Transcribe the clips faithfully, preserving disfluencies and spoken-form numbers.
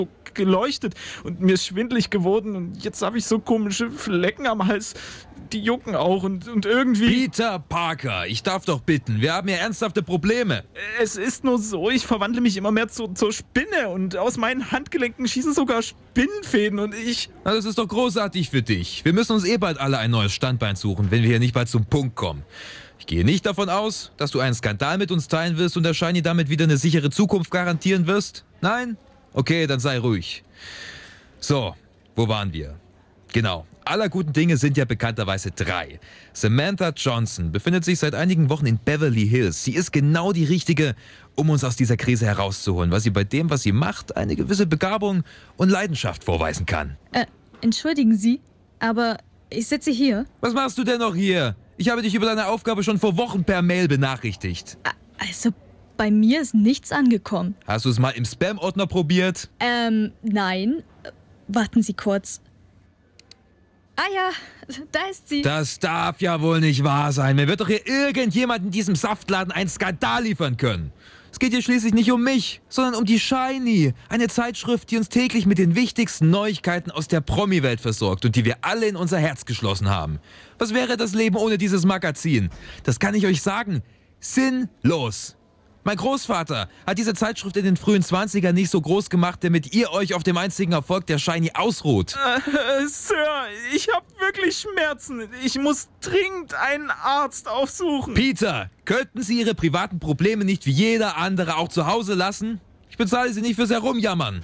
geleuchtet und mir ist schwindelig geworden und jetzt habe ich so komische Flecken am Hals. Die jucken auch und, und irgendwie... Peter Parker, ich darf doch bitten, wir haben ja ernsthafte Probleme. Es ist nur so, ich verwandle mich immer mehr zu, zur Spinne und aus meinen Handgelenken schießen sogar Spinnenfäden und ich... Na, das ist doch großartig für dich. Wir müssen uns eh bald alle ein neues Standbein suchen, wenn wir hier nicht bald zum Punkt kommen. Ich gehe nicht davon aus, dass du einen Skandal mit uns teilen wirst und der Shiny damit wieder eine sichere Zukunft garantieren wirst. Nein? Okay, dann sei ruhig. So, wo waren wir? Genau. Aller guten Dinge sind ja bekannterweise drei. Samantha Johnson befindet sich seit einigen Wochen in Beverly Hills. Sie ist genau die Richtige, um uns aus dieser Krise herauszuholen, weil sie bei dem, was sie macht, eine gewisse Begabung und Leidenschaft vorweisen kann. Äh, entschuldigen Sie, aber ich sitze hier. Was machst du denn noch hier? Ich habe dich über deine Aufgabe schon vor Wochen per Mail benachrichtigt. Also, bei mir ist nichts angekommen. Hast du es mal im Spam-Ordner probiert? Ähm, nein. Warten Sie kurz. Ah ja, da ist sie. Das darf ja wohl nicht wahr sein. Mir wird doch hier irgendjemand in diesem Saftladen einen Skandal liefern können. Es geht hier schließlich nicht um mich, sondern um die Shiny. Eine Zeitschrift, die uns täglich mit den wichtigsten Neuigkeiten aus der Promi-Welt versorgt und die wir alle in unser Herz geschlossen haben. Was wäre das Leben ohne dieses Magazin? Das kann ich euch sagen. Sinnlos. Mein Großvater hat diese Zeitschrift in den frühen zwanzigern nicht so groß gemacht, damit ihr euch auf dem einzigen Erfolg der Shiny ausruht. Äh, Sir, ich habe wirklich Schmerzen. Ich muss dringend einen Arzt aufsuchen. Peter, könnten Sie Ihre privaten Probleme nicht wie jeder andere auch zu Hause lassen? Ich bezahle Sie nicht fürs Herumjammern.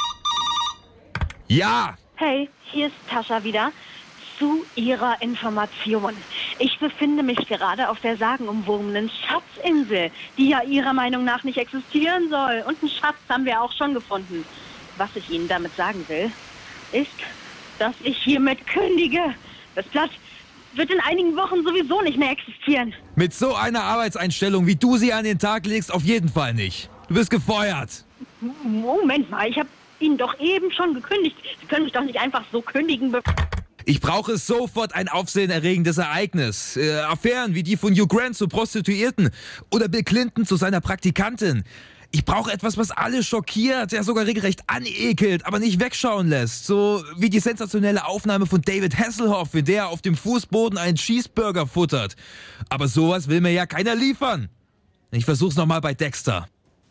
Ja! Hey, hier ist Tascha wieder. Zu Ihrer Information. Ich befinde mich gerade auf der sagenumwobenen Schatzinsel, die ja Ihrer Meinung nach nicht existieren soll. Und einen Schatz haben wir auch schon gefunden. Was ich Ihnen damit sagen will, ist, dass ich hiermit kündige. Das Blatt wird in einigen Wochen sowieso nicht mehr existieren. Mit so einer Arbeitseinstellung, wie du sie an den Tag legst, auf jeden Fall nicht. Du bist gefeuert. Moment mal, ich habe Ihnen doch eben schon gekündigt. Sie können mich doch nicht einfach so kündigen, be Ich brauche sofort ein aufsehenerregendes Ereignis. Äh, Affären wie die von Hugh Grant zu Prostituierten oder Bill Clinton zu seiner Praktikantin. Ich brauche etwas, was alle schockiert, ja sogar regelrecht anekelt, aber nicht wegschauen lässt. So wie die sensationelle Aufnahme von David Hasselhoff, in der er auf dem Fußboden einen Cheeseburger futtert. Aber sowas will mir ja keiner liefern. Ich versuch's nochmal bei Dexter.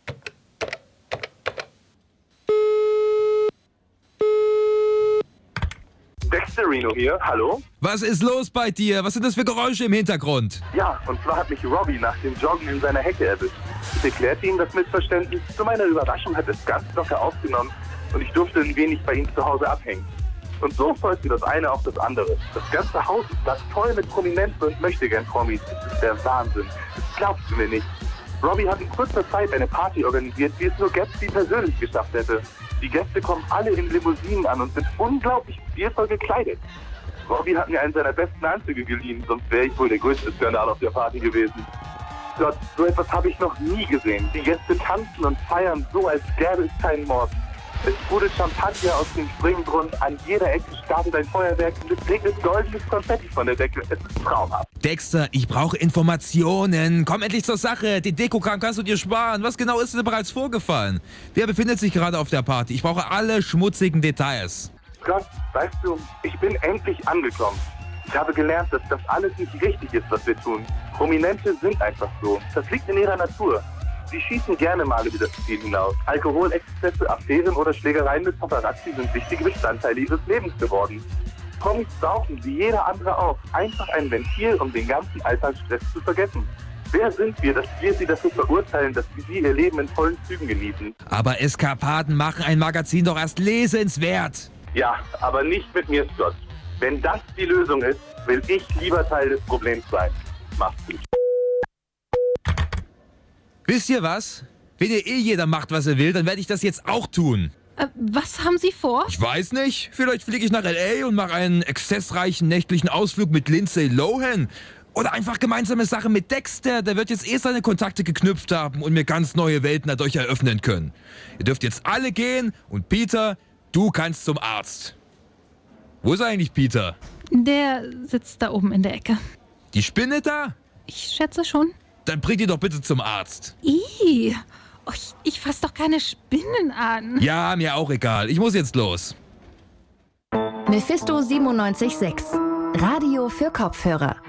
Dexterino hier, hallo? Was ist los bei dir? Was sind das für Geräusche im Hintergrund? Ja, und zwar hat mich Robbie nach dem Joggen in seiner Hecke erwischt. Ich erklärte ihm das Missverständnis. Zu meiner Überraschung hat es ganz locker aufgenommen und ich durfte ein wenig bei ihm zu Hause abhängen. Und so folgte das eine auf das andere. Das ganze Haus ist das voll mit Prominenten und Möchtegern-Promis. Das ist der Wahnsinn. Das glaubst du mir nicht. Robbie hat in kurzer Zeit eine Party organisiert, wie es nur Gatsby persönlich geschafft hätte. Die Gäste kommen alle in Limousinen an und sind unglaublich stilvoll gekleidet. Robbie hat mir einen seiner besten Anzüge geliehen, sonst wäre ich wohl der größte Skandal auf der Party gewesen. Gott, so etwas habe ich noch nie gesehen. Die Gäste tanzen und feiern so, als gäbe es keinen Morgen. Es sprudelt Champagner aus dem Springbrunnen, an jeder Ecke startet ein Feuerwerk und es regnet goldenes Konfetti von der Decke. Es ist traumhaft. Dexter, ich brauche Informationen. Komm endlich zur Sache. Den Dekokram kannst du dir sparen. Was genau ist denn bereits vorgefallen? Wer befindet sich gerade auf der Party? Ich brauche alle schmutzigen Details. Gott, weißt du, ich bin endlich angekommen. Ich habe gelernt, dass das alles nicht richtig ist, was wir tun. Prominente sind einfach so. Das liegt in ihrer Natur. Sie schießen gerne mal über das Ziel hinaus. Alkoholexzesse, Affären oder Schlägereien mit Paparazzi sind wichtige Bestandteile ihres Lebens geworden. Promis brauchen, wie jeder andere auch, einfach ein Ventil, um den ganzen Alltagsstress zu vergessen. Wer sind wir, dass wir sie dafür verurteilen, dass sie ihr Leben in vollen Zügen genießen? Aber Eskapaden machen ein Magazin doch erst lesenswert. Ja, aber nicht mit mir, Scott. Wenn das die Lösung ist, will ich lieber Teil des Problems sein. Macht's gut. Wisst ihr was? Wenn ihr eh jeder macht, was er will, dann werde ich das jetzt auch tun. Äh, was haben Sie vor? Ich weiß nicht. Vielleicht fliege ich nach L A und mache einen exzessreichen nächtlichen Ausflug mit Lindsay Lohan. Oder einfach gemeinsame Sache mit Dexter. Der wird jetzt eh seine Kontakte geknüpft haben und mir ganz neue Welten dadurch eröffnen können. Ihr dürft jetzt alle gehen und Peter, du kannst zum Arzt. Wo ist eigentlich Peter? Der sitzt da oben in der Ecke. Die Spinne da? Ich schätze schon. Dann bringt ihn doch bitte zum Arzt. Ih, Oh, ich, ich fass doch keine Spinnen an. Ja, mir auch egal. Ich muss jetzt los. Mephisto siebenundneunzig Komma sechs. Radio für Kopfhörer.